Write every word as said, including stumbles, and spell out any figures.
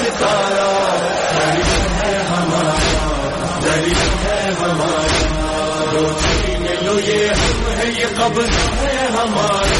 सितारा, दरिया है हमारा, दरिया है हमारा, दो छीन लो ये हम है, ये कब्र है हमारा।